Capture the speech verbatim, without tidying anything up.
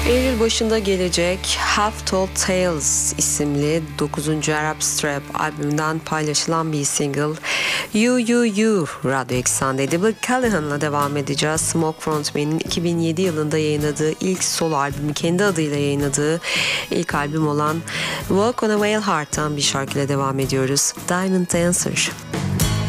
Eylül başında gelecek Half Told Tales isimli dokuzuncu Arab Strap albümünden paylaşılan bir single You You You Radyo Eksen'deydi. Bill Callahan'la devam edeceğiz. Smoke Frontman'in iki bin yedi yılında yayınladığı ilk solo albümü, kendi adıyla yayınladığı ilk albüm olan Walk on a Whale Heart'tan bir şarkıyla devam ediyoruz. Diamond Dancer.